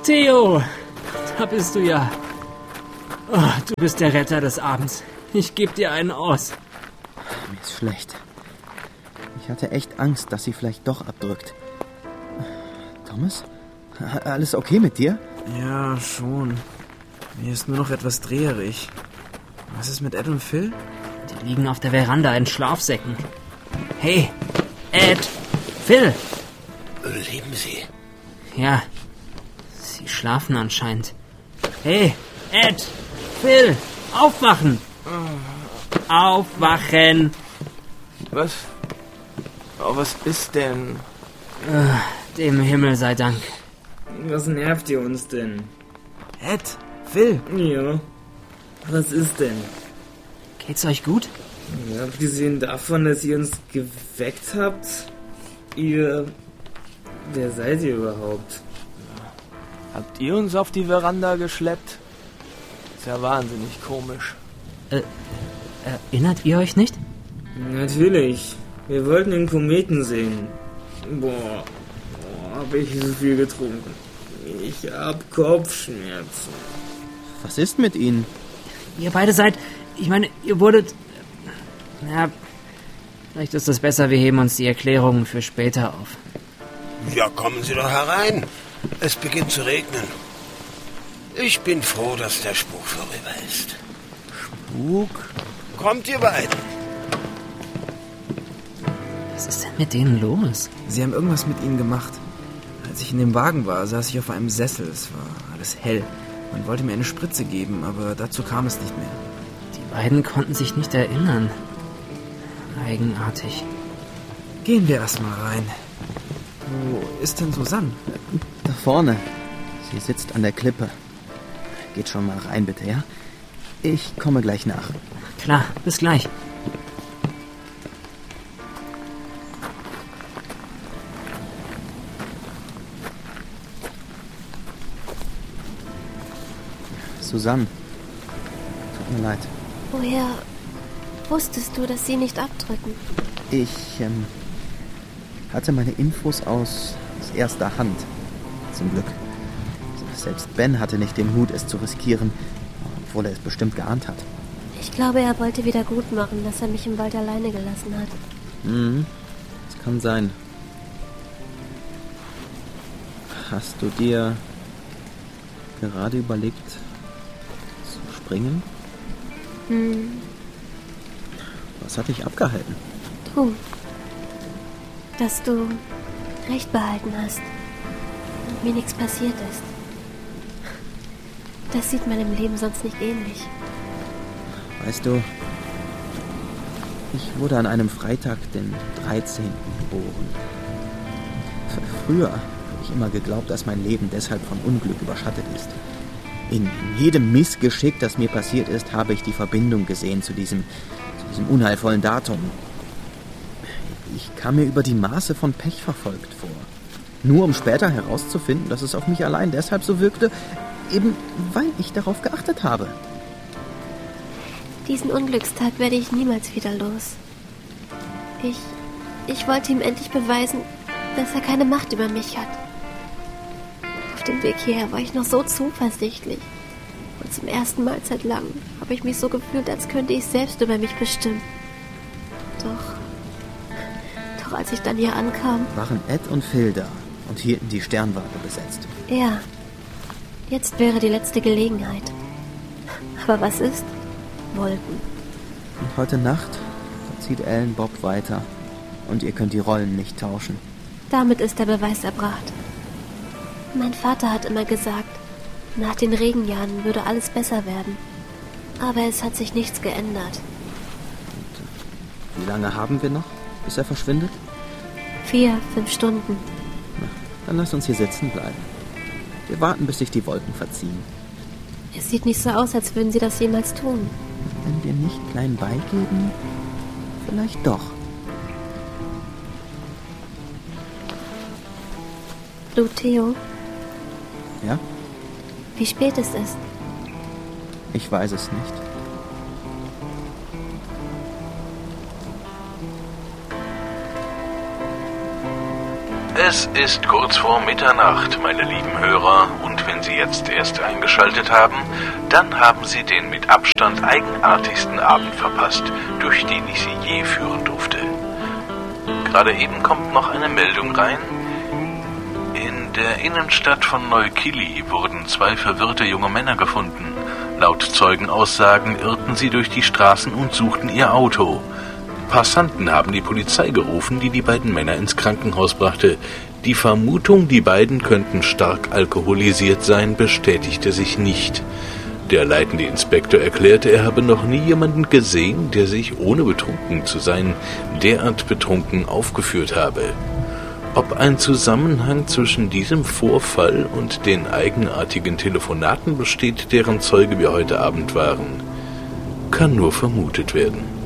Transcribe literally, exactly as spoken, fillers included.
Theo, da bist du ja. Oh, du bist der Retter des Abends. Ich geb dir einen aus. Mir ist schlecht. Ich hatte echt Angst, dass sie vielleicht doch abdrückt. Thomas? Alles okay mit dir? Ja, schon. Mir ist nur noch etwas dreherig. Was ist mit Ed und Phil? Die liegen auf der Veranda in Schlafsäcken. Hey, Ed, Phil. Leben Sie? Ja, sie schlafen anscheinend. Hey, Ed, Phil, aufwachen! Aufwachen! Was? Oh, was ist denn? Uh, dem Himmel sei Dank. Was nervt ihr uns denn? Ed, Phil. Ja, was ist denn? Geht's euch gut? Ja, abgesehen davon, dass ihr uns geweckt habt, ihr... Wer seid ihr überhaupt? Habt ihr uns auf die Veranda geschleppt? Ist ja wahnsinnig komisch. Äh, erinnert ihr euch nicht? Natürlich. Wir wollten den Kometen sehen. Boah, boah, hab ich so viel getrunken. Ich hab Kopfschmerzen. Was ist mit Ihnen? Ihr beide seid... Ich meine, ihr wurdet... Ja, vielleicht ist es besser, wir heben uns die Erklärungen für später auf. Ja, kommen Sie doch herein. Es beginnt zu regnen. Ich bin froh, dass der Spuk vorüber ist. Spuk? Kommt, ihr beiden. Was ist denn mit denen los? Sie haben irgendwas mit ihnen gemacht. Als ich in dem Wagen war, saß ich auf einem Sessel. Es war alles hell. Man wollte mir eine Spritze geben, aber dazu kam es nicht mehr. Die beiden konnten sich nicht erinnern. Eigenartig. Gehen wir erstmal rein. Wo ist denn Susanne? Da vorne. Sie sitzt an der Klippe. Geht schon mal rein, bitte, ja? Ich komme gleich nach. Klar, bis gleich. Susanne, tut mir leid. Woher wusstest du, dass sie nicht abdrücken? Ich ähm, hatte meine Infos aus, aus erster Hand. Zum Glück. Selbst Ben hatte nicht den Mut, es zu riskieren, obwohl er es bestimmt geahnt hat. Ich glaube, er wollte wieder gut machen, dass er mich im Wald alleine gelassen hat. Mhm, das kann sein. Hast du dir gerade überlegt, zu springen? Hm. Was hat dich abgehalten? Du. Dass du Recht behalten hast und mir nichts passiert ist. Das sieht meinem Leben sonst nicht ähnlich. Weißt du, ich wurde an einem Freitag, den dreizehnten geboren. F- Früher habe ich immer geglaubt, dass mein Leben deshalb von Unglück überschattet ist. In jedem Missgeschick, das mir passiert ist, habe ich die Verbindung gesehen zu diesem, zu diesem unheilvollen Datum. Ich kam mir über die Maße von Pech verfolgt vor. Nur um später herauszufinden, dass es auf mich allein deshalb so wirkte, eben weil ich darauf geachtet habe. Diesen Unglückstag werde ich niemals wieder los. Ich, ich wollte ihm endlich beweisen, dass er keine Macht über mich hat. Auf dem Weg hierher war ich noch so zuversichtlich. Und zum ersten Mal seit langem habe ich mich so gefühlt, als könnte ich selbst über mich bestimmen. Doch, doch als ich dann hier ankam... Waren Ed und Phil da und hielten die Sternwarte besetzt. Ja, jetzt wäre die letzte Gelegenheit. Aber was ist? Wolken. Und heute Nacht zieht Ellen Bob weiter und ihr könnt die Rollen nicht tauschen. Damit ist der Beweis erbracht. Mein Vater hat immer gesagt, nach den Regenjahren würde alles besser werden. Aber es hat sich nichts geändert. Und wie lange haben wir noch, bis er verschwindet? Vier, fünf Stunden. Na, dann lass uns hier sitzen bleiben. Wir warten, bis sich die Wolken verziehen. Es sieht nicht so aus, als würden sie das jemals tun. Wenn wir nicht klein beigeben, vielleicht doch. Du, Theo? Ja? Wie spät es ist? Ich weiß es nicht. Es ist kurz vor Mitternacht, meine lieben Hörer, und wenn Wenn Sie jetzt erst eingeschaltet haben, dann haben Sie den mit Abstand eigenartigsten Abend verpasst, durch den ich Sie je führen durfte. Gerade eben kommt noch eine Meldung rein. In der Innenstadt von Neukili wurden zwei verwirrte junge Männer gefunden. Laut Zeugenaussagen irrten sie durch die Straßen und suchten ihr Auto. Passanten haben die Polizei gerufen, die die beiden Männer ins Krankenhaus brachte. Die Vermutung, die beiden könnten stark alkoholisiert sein, bestätigte sich nicht. Der leitende Inspektor erklärte, er habe noch nie jemanden gesehen, der sich, ohne betrunken zu sein, derart betrunken aufgeführt habe. Ob ein Zusammenhang zwischen diesem Vorfall und den eigenartigen Telefonaten besteht, deren Zeuge wir heute Abend waren, kann nur vermutet werden.